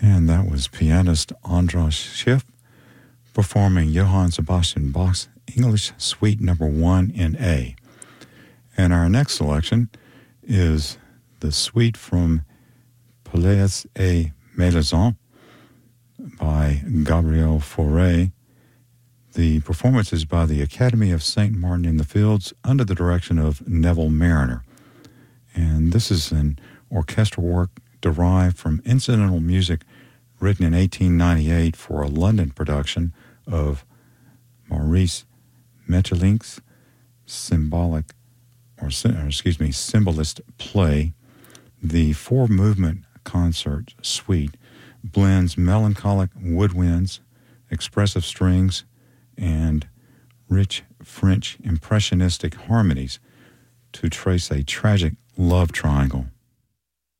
And that was pianist Andras Schiff performing Johann Sebastian Bach's English Suite Number 1 in A. And our next selection is the suite from Palais et Mélisande by Gabriel Fauré. The performance is by the Academy of St. Martin in the Fields under the direction of Neville Mariner. And this is an orchestral work derived from incidental music written in 1898 for a London production of Maurice Maeterlinck's symbolist play. The four-movement concert suite blends melancholic woodwinds, expressive strings, and rich French impressionistic harmonies to trace a tragic love triangle.